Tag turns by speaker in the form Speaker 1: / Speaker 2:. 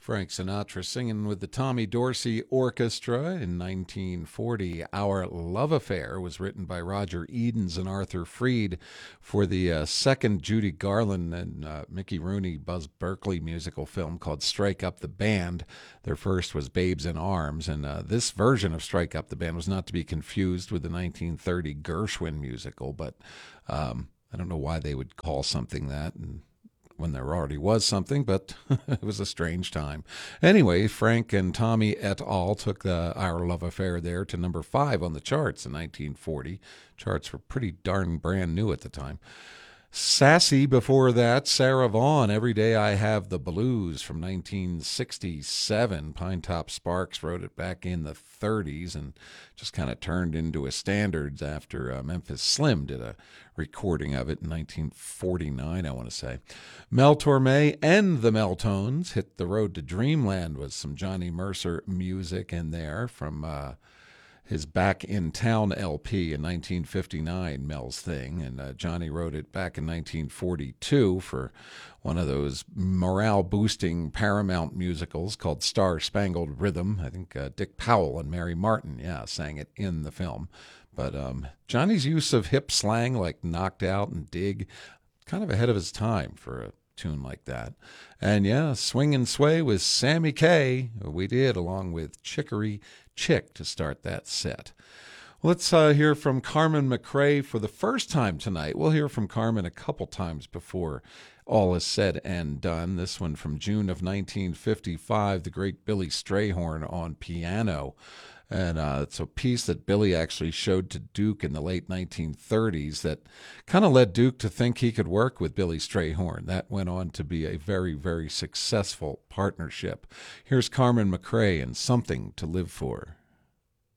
Speaker 1: Frank Sinatra singing with the Tommy Dorsey Orchestra in 1940. Our Love Affair was written by Roger Edens and Arthur Freed for the second Judy Garland and Mickey Rooney, Buzz Berkeley musical film called Strike Up the Band. Their first was Babes in Arms, and this version of Strike Up the Band was not to be confused with the 1930 Gershwin musical, but I don't know why they would call something that, and when there already was something, but it was a strange time. Anyway, Frank and Tommy et al. Took Our Love Affair there to number 5 on the charts in 1940. Charts were pretty darn brand new at the time. Sassy before that, Sarah Vaughan, Every Day I Have the Blues from 1967. Pinetop Sparks wrote it back in the 30s and just kind of turned into a standard after Memphis Slim did a recording of it in 1949, I want to say. Mel Torme and the Meltones hit the road to Dreamland with some Johnny Mercer music in there from his Back in Town LP in 1959, Mel's thing, and Johnny wrote it back in 1942 for one of those morale-boosting Paramount musicals called Star Spangled Rhythm. I think Dick Powell and Mary Martin, sang it in the film. But Johnny's use of hip slang like knocked out and dig, kind of ahead of his time for a tune like that. And Swing and Sway with Sammy Kaye, we did, along with Chicory Chick to start that set. Let's hear from Carmen McRae for the first time tonight. We'll hear from Carmen a couple times before all is said and done. This one from June of 1955, the great Billy Strayhorn on piano. And it's a piece that Billy actually showed to Duke in the late 1930s that kind of led Duke to think he could work with Billy Strayhorn. That went on to be a very, very successful partnership. Here's Carmen McRae and Something to Live For.